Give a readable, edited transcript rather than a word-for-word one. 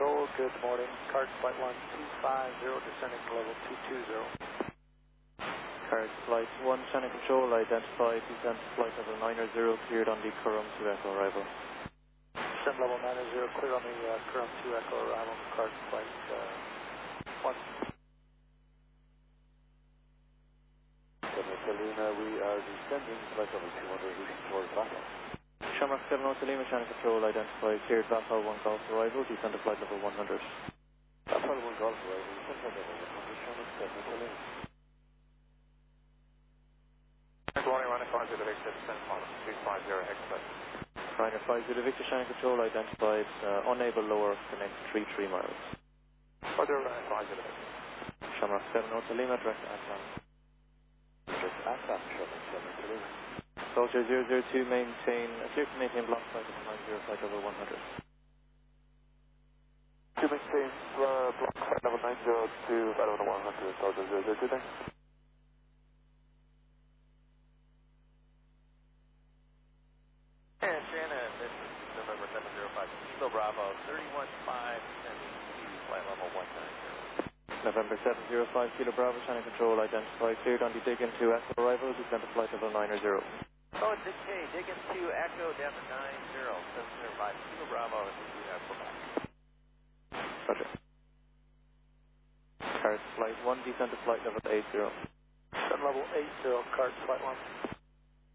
Control, good morning. Card flight 1250, descending to level 220. Card flight 1, Shannon Control, identified, descent to flight level 90, cleared on the Curram 2 Echo arrival. Descent level 90, clear on the Curram 2 Echo arrival, card flight 1. Lima, we are descending flight level 200, heading towards Vaco. Shamrock 7 Hotel Lima, Shannon Control, identified, cleared Vaco 1 Golf arrival, descent to flight level 100. Vaco 1 Golf arrival, descent flight level 100, Shamrock 7 Hotel Lima. Good morning, Ryanair 50 Victor, descent flight 250, expect. Ryanair 50 Victor, Shannon Control, identified, unable lower for the next 33 miles. Roger, Ryanair 50 Victor. Shamrock 7 Hotel Lima, direct Assam. Direct Assam, Shamrock 7 Hotel Lima. Soldier 002, clear to maintain block flight level 90, flight level 100. To maintain block flight level 90 to flight level 100, Soldier 002, thanks. And Shannon, this is November 705, Kilo Bravo, 315, descending to flight level 190. November 705, Kilo Bravo, Shannon Control, identified, cleared on the Diggin 2 Echo arrival, descent to flight level 90. Oh, it's okay, Diggin 2 Echo down to 90, 705, Kilo Bravo, Echo back. Roger. Card flight 1, descent to flight level 80. Descent level 80, card flight 1.